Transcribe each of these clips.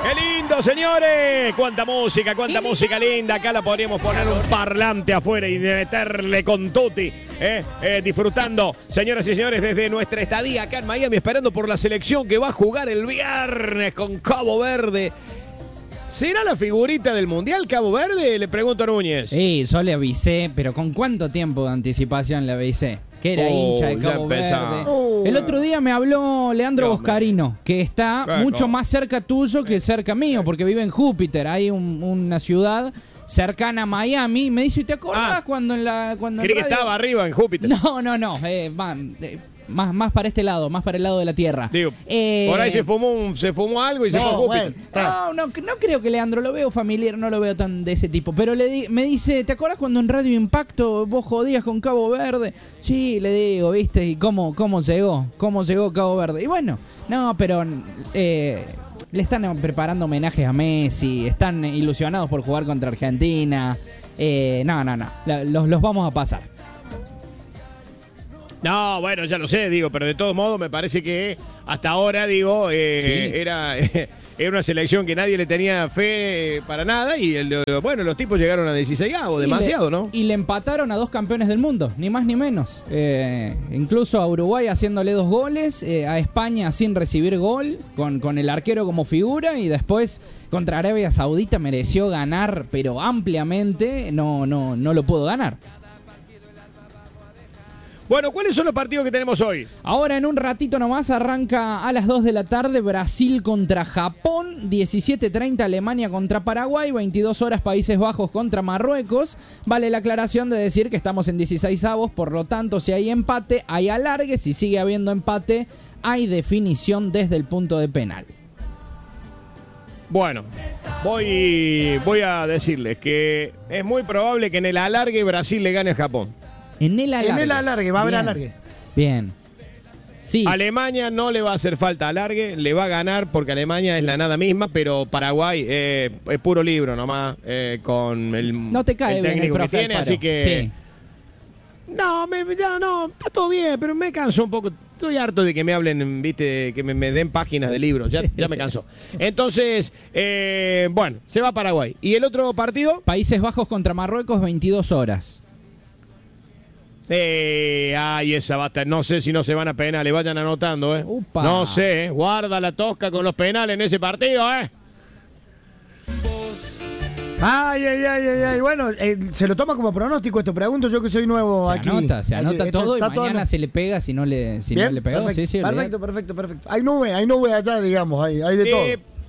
¡Qué lindo, señores! ¡Cuánta música linda! Acá la podríamos poner un parlante afuera y meterle con tutti. Disfrutando, señoras y señores, desde nuestra estadía acá en Miami, esperando por la selección que va a jugar el viernes con Cabo Verde. ¿Será la figurita del Mundial Cabo Verde? Le pregunto a Núñez. Sí, yo le avisé, pero ¿con cuánto tiempo de anticipación le avisé? Que era hincha de Cabo Verde. El otro día me habló Leandro Boscarino, que está mucho más cerca tuyo que cerca mío, porque vive en Júpiter. Hay una ciudad cercana a Miami. Me dice, ¿te acordás cuando en la... Creí que estaba arriba en Júpiter. No. Más para este lado, más para el lado de la Tierra. Digo, por ahí se fumó algo y se fue a Júpiter. No creo que Leandro, lo veo familiar, no lo veo tan de ese tipo. Pero me dice, ¿te acuerdas cuando en Radio Impacto vos jodías con Cabo Verde? Sí, le digo, ¿viste? ¿Y cómo llegó? ¿Cómo llegó Cabo Verde? Y bueno, pero le están preparando homenajes a Messi, están ilusionados por jugar contra Argentina. Los vamos a pasar. No, bueno, ya lo sé, pero de todos modos me parece que hasta ahora, era una selección que nadie le tenía fe para nada y los tipos llegaron a 16avos, demasiado, ¿no? Y le empataron a 2 campeones del mundo, ni más ni menos. Incluso a Uruguay haciéndole 2 goles, a España sin recibir gol, con el arquero como figura, y después contra Arabia Saudita mereció ganar, pero ampliamente no lo pudo ganar. Bueno, ¿cuáles son los partidos que tenemos hoy? Ahora en un ratito nomás arranca a las 2 de la tarde Brasil contra Japón, 17:30 Alemania contra Paraguay, 22 horas Países Bajos contra Marruecos. Vale la aclaración de decir que estamos en 16avos, por lo tanto si hay empate, hay alargue, si sigue habiendo empate, hay definición desde el punto de penal. Bueno, voy a decirles que es muy probable que en el alargue Brasil le gane a Japón. En el alargue, va a haber alargue. Bien. Sí. Alemania no le va a hacer falta alargue, le va a ganar porque Alemania es la nada misma, pero Paraguay es puro libro nomás, con el, no te cae el bien técnico el que tiene, así que... Sí. No, está todo bien, pero me canso un poco. Estoy harto de que me hablen, viste, que me den páginas de libros. Ya me cansó. Entonces, se va a Paraguay. ¿Y el otro partido? Países Bajos contra Marruecos, 22 horas. Esa basta. No sé si no se van a penales, vayan anotando, Upa. No sé, guarda la tosca con los penales en ese partido, Ay. Bueno, se lo toma como pronóstico esto. Pregunto yo que soy nuevo aquí. Se anota todo y mañana se le pega si no le pegó. Perfecto, sí, perfecto. Hay nube allá, digamos, hay de todo.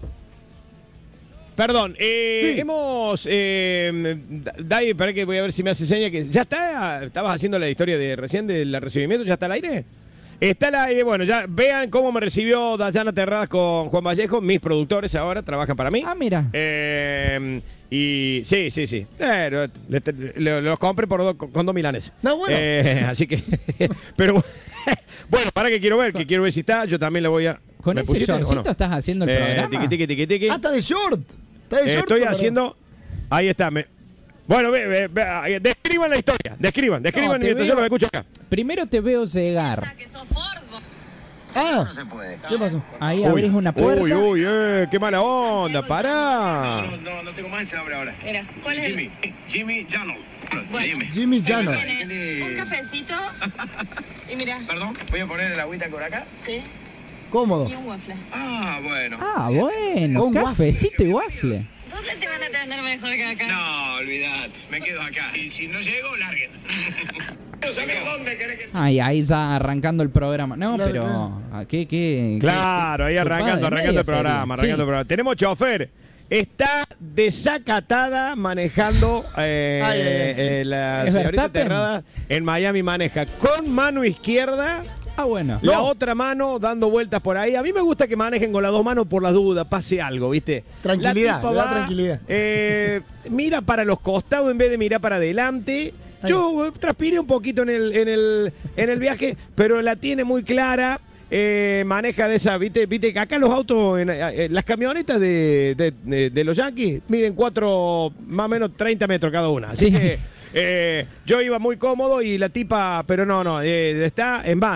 Perdón, hemos... Dai, para que voy a ver si me hace seña que... ¿Ya está? ¿Estabas haciendo la historia de recién del recibimiento? ¿Ya está al aire? Está al aire. Bueno, ya vean cómo me recibió Dayana Terradas con Juan Vallejo. Mis productores ahora trabajan para mí. Mira. Y sí. Los compré con 2 milanes. No, bueno. Así que... pero bueno, para que quiero ver si está. Yo también le voy a... ¿Con ese shortcito estás haciendo el programa? Tiqui. Está de short. Estoy haciendo... Ahí está. Bueno, describan la historia. Describan mientras yo lo escucho acá. Primero te veo llegar. No se puede. ¿Qué pasó? Ahí abrís una puerta. Uy, qué mala onda, pará. No tengo más ese nombre ahora. Mira, ¿cuál es Jimmy Llano. Bueno, Jimmy Llano. un cafecito y mira. Perdón, voy a poner el agüita por acá. Sí. Cómodo. Y un waffle. Bueno, Con cafecito y waffle. ¿Dónde te van a atender mejor que acá? No, olvidate, me quedo acá. Y si no llego, larguen. No sabés dónde querés que... Ahí ya arrancando el programa. No, claro, pero... ¿Qué? Claro, ahí arrancando el programa. Tenemos chofer. Está desacatada manejando la señorita Terrada en Miami, maneja con mano izquierda. Bueno. La otra mano dando vueltas por ahí. A mí me gusta que manejen con las 2 manos por las dudas, pase algo, ¿viste? Tranquilidad, tranquilidad. Mira para los costados en vez de mirar para adelante. Yo transpiré un poquito en el viaje, pero la tiene muy clara. Maneja de esa, viste que acá los autos, las camionetas de los Yankees miden 4, más o menos 30 metros cada una. Así que yo iba muy cómodo y la tipa, pero no, está en más.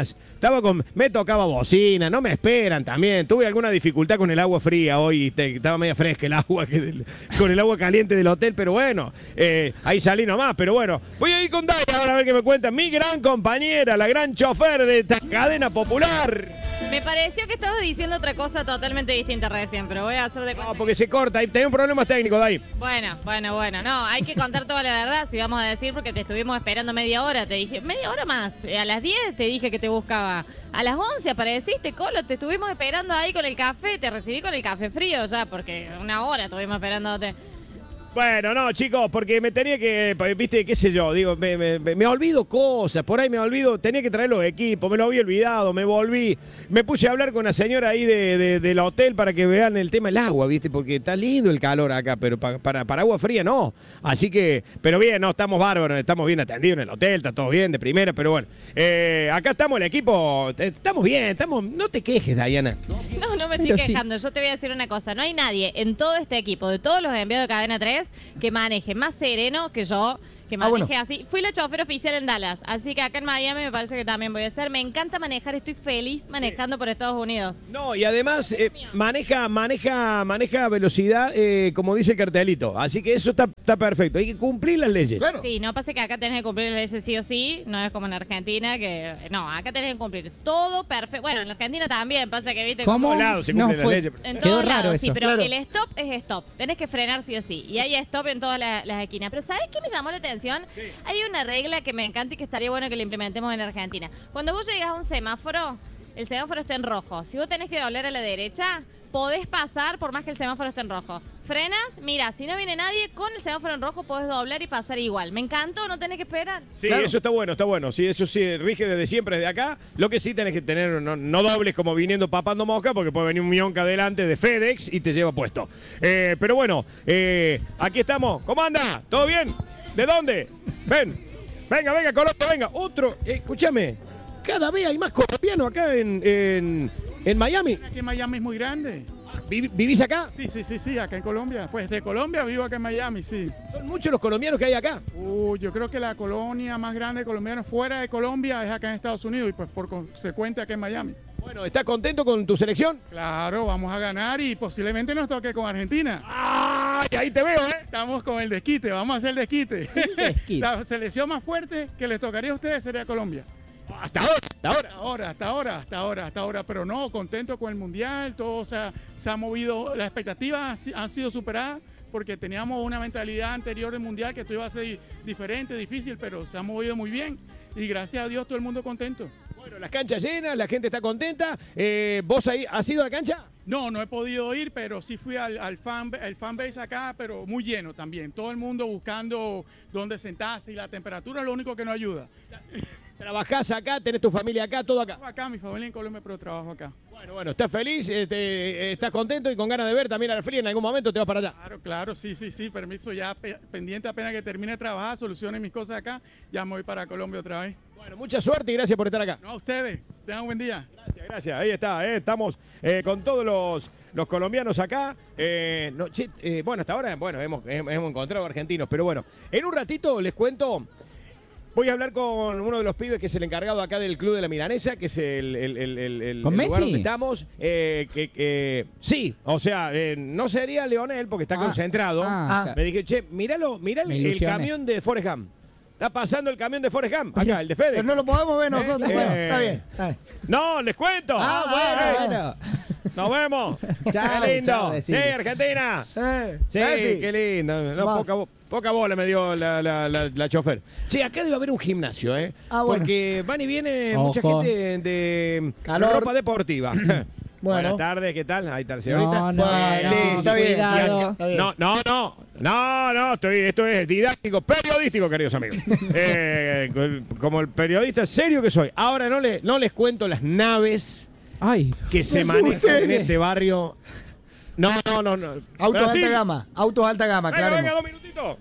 me tocaba bocina, no me esperan también. Tuve alguna dificultad con el agua fría hoy, estaba media fresca el agua con el agua caliente del hotel, pero bueno, ahí salí nomás, pero bueno. Voy a ir con Daya ahora a ver qué me cuenta. Mi gran compañera, la gran chofer de esta cadena popular. Me pareció que estabas diciendo otra cosa totalmente distinta recién, pero voy a hacer de cuenta. No, porque se corta, ahí tenés un problema técnico, Dai. Bueno. No, hay que contar toda la verdad, si vamos a decir, porque te estuvimos esperando media hora. Te dije, media hora más. A las 10 te dije que te buscaba. A las 11 apareciste, Colo, te estuvimos esperando ahí con el café. Te recibí con el café frío ya, porque una hora estuvimos esperándote. Bueno, no, chicos, porque me tenía que, viste, qué sé yo, digo, me olvido cosas, por ahí me olvido, tenía que traer los equipos, me lo había olvidado, me volví, me puse a hablar con la señora ahí del hotel para que vean el tema del agua, viste, porque está lindo el calor acá, pero para agua fría no, así que, pero bien, no, estamos bárbaros, estamos bien atendidos en el hotel, está todo bien de primera, pero bueno, acá estamos el equipo, estamos bien, no te quejes, Dayana. No me estoy quejando, yo te voy a decir una cosa, no hay nadie en todo este equipo, de todos los enviados de Cadena 3, que maneje más sereno que yo, que maneje así. Fui la chofer oficial en Dallas, así que acá en Miami me parece que también voy a ser. Me encanta manejar, estoy feliz manejando por Estados Unidos. No, y además maneja velocidad, como dice el cartelito, así que eso está perfecto, hay que cumplir las leyes. Claro. Sí, no pasa que acá tenés que cumplir las leyes sí o sí, no es como en Argentina, que no, acá tenés que cumplir todo perfecto. Bueno, en Argentina también pasa que, viste, ¿Cómo? En todos lados se cumplen las leyes. En Quedó todos raro lados, eso. sí, pero Claro. el stop es stop. Tenés que frenar sí o sí. Y hay stop en todas las esquinas. Pero ¿sabés qué me llamó la atención? Sí. Hay una regla que me encanta y que estaría bueno que la implementemos en Argentina. Cuando vos llegas a un semáforo, el semáforo está en rojo. Si vos tenés que doblar a la derecha, podés pasar por más que el semáforo esté en rojo. Frenas, mira, si no viene nadie, con el semáforo en rojo podés doblar y pasar igual. Me encantó, no tenés que esperar. Sí, claro. Eso está bueno. Sí, eso sí, rige desde siempre, desde acá. Lo que sí tenés que tener, no dobles como viniendo papando mosca, porque puede venir un mionca adelante de FedEx y te lleva puesto. Pero bueno, aquí estamos. ¿Cómo anda? ¿Todo bien? ¿De dónde? Venga, Colombia, venga. Otro, escúchame, cada vez hay más colombianos acá en Miami. Aquí en Miami es muy grande. ¿Vivís acá? Sí, acá en Colombia. Pues de Colombia vivo acá en Miami, sí. ¿Son muchos los colombianos que hay acá? Yo creo que la colonia más grande de colombianos fuera de Colombia es acá en Estados Unidos y pues por consecuente acá en Miami. Bueno, ¿estás contento con tu selección? Claro, vamos a ganar y posiblemente nos toque con Argentina. ¡Ay, ahí te veo, Estamos con el desquite, vamos a hacer el desquite. La selección más fuerte que les tocaría a ustedes sería Colombia. Hasta ahora, pero no, contento con el Mundial, todo se ha movido, las expectativas han sido superadas porque teníamos una mentalidad anterior del Mundial que esto iba a ser diferente, difícil, pero se ha movido muy bien y gracias a Dios todo el mundo contento. Bueno, las canchas llenas, la gente está contenta. ¿Vos ahí has ido a la cancha? No he podido ir, pero sí fui al fanbase acá, pero muy lleno también. Todo el mundo buscando dónde sentarse y la temperatura es lo único que nos ayuda. ¿Trabajás acá? ¿Tenés tu familia acá? ¿Todo acá? Acá, mi familia en Colombia, pero trabajo acá. Bueno, ¿estás feliz? ¿Estás contento y con ganas de ver también al frío? ¿En algún momento te vas para allá? Claro, sí, permiso, ya pendiente apenas que termine de trabajar, solucione mis cosas acá, ya me voy para Colombia otra vez. Bueno, mucha suerte y gracias por estar acá. No, a ustedes, tengan un buen día. Gracias, ahí está, estamos con todos los colombianos acá. Bueno, hasta ahora hemos encontrado argentinos, pero bueno, en un ratito les cuento. Voy a hablar con uno de los pibes que es el encargado acá del Club de la Milanesa, que es el ¿Con lugar Messi? donde estamos. Sí, o sea, no sería Leonel porque está concentrado. Me dije, che, mirá el camión de Forrest Gump. Está pasando el camión de Forrest Gump, acá, el de FedEx. Pero no lo podemos ver nosotros. Bueno, está bien. No, les cuento. Bueno. Nos vemos. Chao, Qué lindo. chao, Sí, decile. Argentina. Sí, Messi. qué lindo. No, poca bola me dio la chofer. Sí, acá debe haber un gimnasio, ¿eh? Bueno. Porque van y viene Ojo. mucha gente de Calor. ropa deportiva. Buenas tardes, ¿qué tal? Ahí está la señorita. No, está bien. cuidado. Está bien. No, esto es didáctico, periodístico, queridos amigos. Como el periodista serio que soy. Ahora no les cuento las naves Ay, que se manejan en este barrio. No. Autos Brasil. alta gama, claro. Venga, 2 minutitos.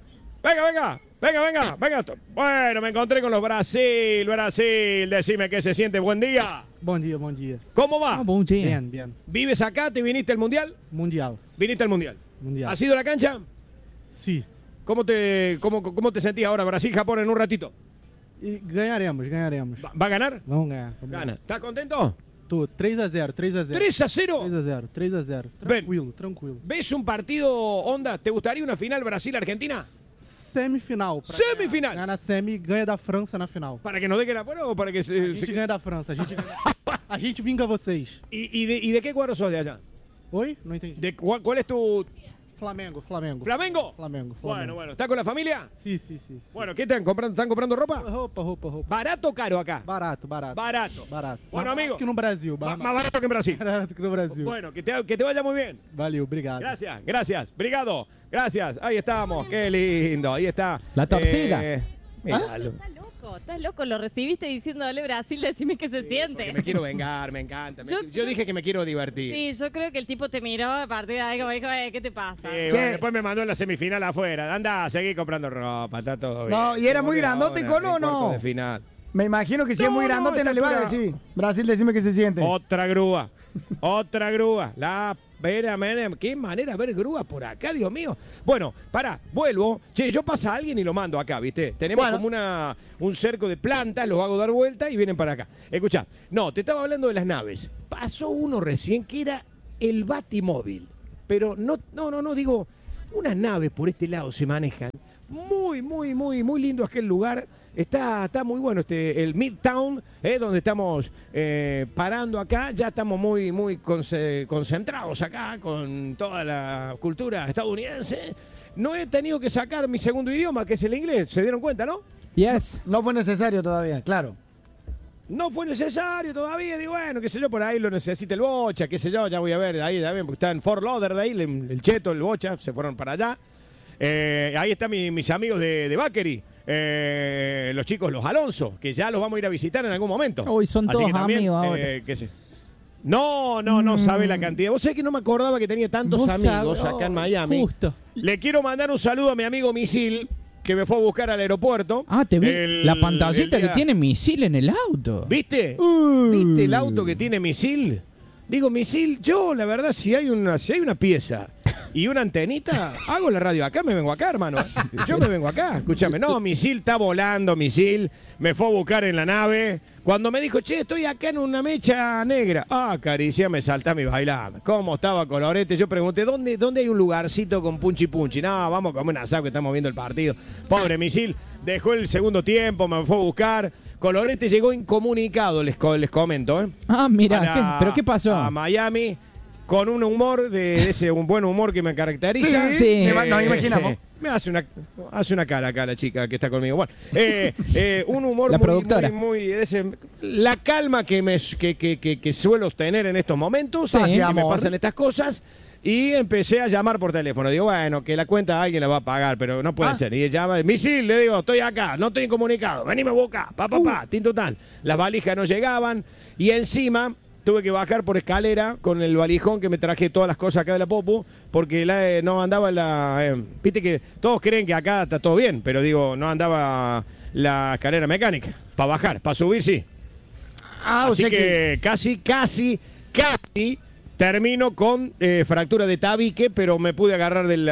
Venga. Bueno, me encontré con los Brasil. Decime qué se siente. Buen día. Bom dia. ¿Cómo va? bom dia. Bien. ¿Vives acá? ¿Te viniste al Mundial? Mundial. ¿Viniste al Mundial? ¿Has ido a la cancha? Sí. ¿Cómo te sentís ahora? Brasil-Japón en un ratito. E ganharemos. ¿Va a ganar? Vamos ganhar. Gana. ¿Estás contento? Tú, 3-0. 3-0. 3-0. Ven. Tranquilo. ¿Ves un partido, Onda? ¿Te gustaría una final Brasil-Argentina? Semifinal. Semifinal. Ganha na semi e ganha da França na final. ¿Para que nos dejen afuera o para que A gente ganha da França. A gente vinga vocês. ¿Y de qué cuadro sos de allá? Oi? Não entendi. ¿Cuál es tu...? Flamengo. ¿Flamengo? Flamengo. Bueno. ¿Estás con la familia? Sí. Bueno, ¿qué están comprando? ¿Están comprando ropa? Roupa. ¿Barato o caro acá? Barato. Barato. Mais Bueno, amigo. que no Brasil. Más barato que en Brasil. Barato que no Brasil. Bueno, que te vaya muy bien. Valeu, obrigado. Gracias. Brigado. Gracias. Ahí estamos. Qué lindo. Ahí está. La torcida. Míralo. Estás loco, lo recibiste diciéndole Brasil, decime qué se siente. Porque me quiero vengar, me encanta. Yo dije que me quiero divertir. Sí, yo creo que el tipo te miró a partir de ahí como dijo, ¿qué te pasa? Sí, bueno, después me mandó en la semifinal afuera. Anda, seguí comprando ropa, está todo bien. No, y era muy grandote, Colo, ¿no? De final. Me imagino que si es muy grandote no le va a estatura. decir. Brasil, decime qué se siente. Otra grúa. Qué manera de ver grúa por acá, Dios mío. Bueno, vuelvo. Che, yo pasa a alguien y lo mando acá, ¿viste? Tenemos como un cerco de plantas, los hago dar vuelta y vienen para acá. Escuchá, te estaba hablando de las naves. Pasó uno recién que era el Batimóvil. Pero no, digo, unas naves por este lado se manejan. Muy lindo aquel lugar. Está muy bueno el Midtown, donde estamos parando acá. Ya estamos muy concentrados acá con toda la cultura estadounidense. No he tenido que sacar mi segundo idioma, que es el inglés. ¿Se dieron cuenta, no? Yes. No fue necesario todavía, claro. No fue necesario todavía. Digo, bueno, qué sé yo, por ahí lo necesita el Bocha, qué sé yo. Ya voy a ver ahí, porque está en Fort Lauderdale, el Cheto, el Bocha, se fueron para allá. Ahí están mis amigos de Bakery. Los chicos, los Alonso, que ya los vamos a ir a visitar en algún momento. Uy, son Así todos que también, amigos ahora. No sabe la cantidad. Vos sabés que no me acordaba que tenía tantos amigos acá en Miami. Justo. Le quiero mandar un saludo a mi amigo Misil, que me fue a buscar al aeropuerto. Te vi la pantallita que tiene Misil en el auto. ¿Viste? ¿Viste el auto que tiene Misil? Digo, Misil, yo la verdad, si hay una pieza y una antenita, hago la radio acá, me vengo acá, hermano. Yo me vengo acá, escúchame. No, Misil está volando, Misil. Me fue a buscar en la nave. Cuando me dijo, che, estoy acá en una mecha negra. Caricia, me saltá mi bailame. ¿Cómo estaba Colorete? Yo pregunté, ¿dónde hay un lugarcito con punchi? No, vamos a comer un asado que estamos viendo el partido. Pobre Misil, dejó el segundo tiempo, me fue a buscar. Colorete llegó incomunicado, les comento. Mira, ¿pero qué pasó? A Miami, con un humor un buen humor que me caracteriza. Sí. Nos imaginamos. Me hace una cara acá la chica que está conmigo. Bueno, un humor la productora. muy la calma que suelo tener en estos momentos, Sí, que me pasan estas cosas. Y empecé a llamar por teléfono. Digo, bueno, que la cuenta alguien la va a pagar, pero no puede ser. Y llama, Misil, le digo, estoy acá, no estoy incomunicado. Venime a buscar, tinto tal. Las valijas no llegaban y encima tuve que bajar por escalera con el valijón que me traje todas las cosas acá de la Popu, porque no andaba viste que todos creen que acá está todo bien, pero digo, no andaba la escalera mecánica. Para bajar, para subir sí. Así que casi termino con fractura de tabique, pero me pude agarrar del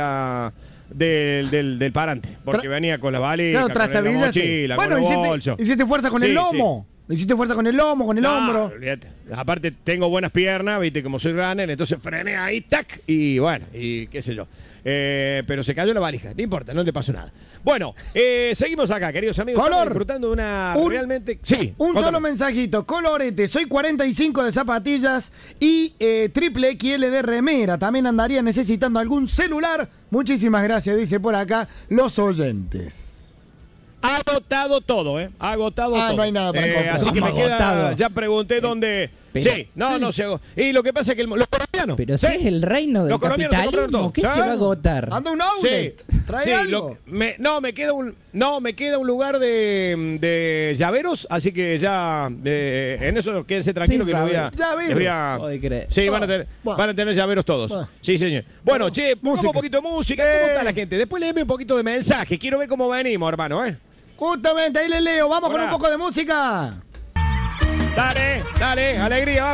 parante, porque venía con la valija, con la mochila, con el bolso. Hiciste fuerza con el lomo. Hiciste fuerza con el lomo, con el hombro. Olvídate. Aparte tengo buenas piernas, viste, como soy runner, entonces frené ahí, tac, y bueno, y qué sé yo. Pero se cayó la valija, no importa, no le pasó nada. Bueno, seguimos acá, queridos amigos. Estamos disfrutando de una realmente... Sí, un solo mensajito. Colorete, soy 45 de zapatillas y triple XL de remera. También andaría necesitando algún celular. Muchísimas gracias, dice por acá los oyentes. Agotado todo, agotado todo. No hay nada para comprar. Así que me queda, agotado. ya pregunté dónde... No se agotó. Y lo que pasa es que los colombianos... Pero si es el reino del capitalismo, ¿qué se va a agotar? Anda un outlet, trae algo. Me queda un lugar de llaveros, así que ya en eso quédense tranquilo que les voy a... Sí, van a tener llaveros todos. Sí, señor. Bueno, pongamos un poquito de música. ¿Cómo está la gente? Después léeme un poquito de mensaje. Quiero ver cómo venimos, hermano, Justamente, ahí le leo. Vamos con un poco de música. Dale, alegría, vamos.